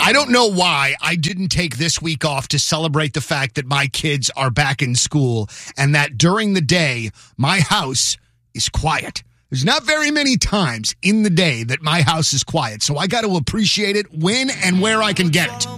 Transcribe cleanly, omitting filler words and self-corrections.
I don't know why I didn't take this week off to celebrate the fact that my kids are back in school and that during the day, my house is quiet. There's not very many times in the day that my house is quiet, so I got to appreciate it when and where I can get it.